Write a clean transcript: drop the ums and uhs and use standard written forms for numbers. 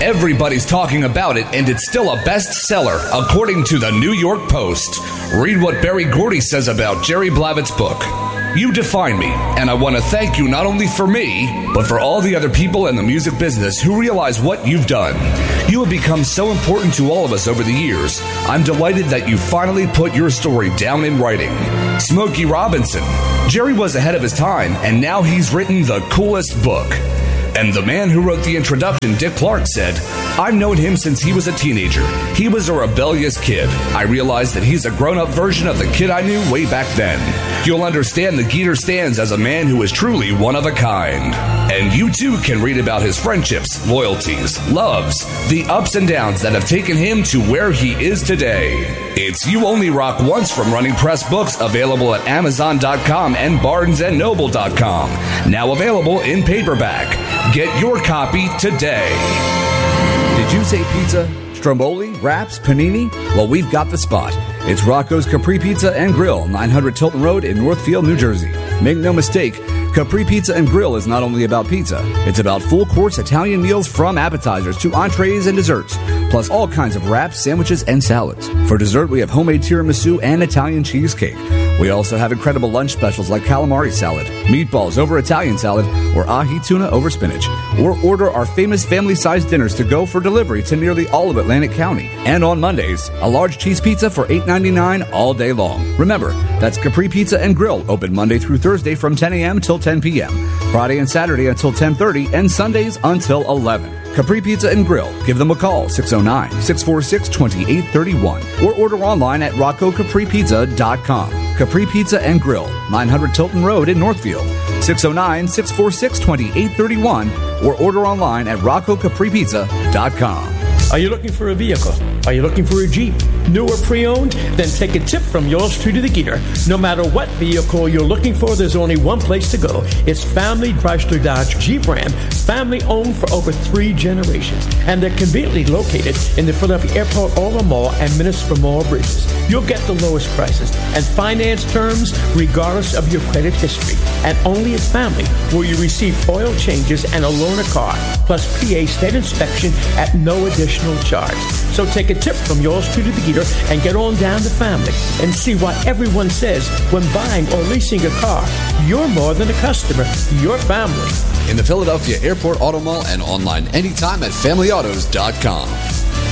Everybody's talking about it, and it's still a bestseller, according to the New York Post. Read what Berry Gordy says about Jerry Blavat's book. You define me, and I want to thank you not only for me, but for all the other people in the music business who realize what you've done. You have become so important to all of us over the years. I'm delighted that you finally put your story down in writing. Smokey Robinson. Jerry was ahead of his time, and now he's written the coolest book. And the man who wrote the introduction, Dick Clark, said, I've known him since he was a teenager. He was a rebellious kid. I realized that he's a grown-up version of the kid I knew way back then. You'll understand that Geeter stands as a man who is truly one of a kind. And you too can read about his friendships, loyalties, loves, the ups and downs that have taken him to where he is today. It's You Only Rock Once from Running Press Books, available at Amazon.com and BarnesandNoble.com. Now available in paperback. Get your copy today. Did you say pizza? Stromboli? Wraps? Panini? Well, we've got the spot. It's Rocco's Capri Pizza and Grill, 900 Tilton Road in Northfield, New Jersey. Make no mistake, Capri Pizza and Grill is not only about pizza. It's about full course Italian meals from appetizers to entrees and desserts, plus all kinds of wraps, sandwiches, and salads. For dessert, we have homemade tiramisu and Italian cheesecake. We also have incredible lunch specials like calamari salad, meatballs over Italian salad, or ahi tuna over spinach. Or order our famous family-sized dinners to go for delivery to nearly all of Atlantic County. And on Mondays, a large cheese pizza for $8.99 all day long. Remember, that's Capri Pizza and Grill, open Monday through Thursday from 10 a.m. till 10 p.m., Friday and Saturday until 10:30, and Sundays until 11. Capri Pizza and Grill. Give them a call, 609-646-2831, or order online at RoccoCapriPizza.com. Capri Pizza and Grill, 900 Tilton Road in Northfield, 609-646-2831, or order online at RoccoCapriPizza.com. Are you looking for a vehicle? Are you looking for a Jeep? New or pre-owned? Then take a tip from yours truly, the Geeter. No matter what vehicle you're looking for, there's only one place to go. It's Family Chrysler Dodge Jeep Ram, family owned for over 3 generations. And they're conveniently located in the Philadelphia Airport Auto Mall and Municipal Mall Bridges. You'll get the lowest prices and finance terms regardless of your credit history. And only at Family will you receive oil changes and a loaner car, plus PA state inspection at no additional charge. So take a tip from yours truly, the Geeter, and get on down to Family and see what everyone says when buying or leasing a car. You're more than a customer, you're family. In the Philadelphia Airport Auto Mall and online anytime at FamilyAutos.com.